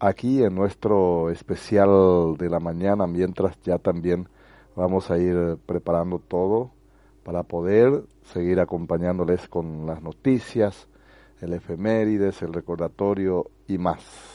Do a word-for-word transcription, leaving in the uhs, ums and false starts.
aquí en nuestro especial de la mañana, mientras ya también vamos a ir preparando todo para poder seguir acompañándoles con las noticias, el efemérides, el recordatorio y más.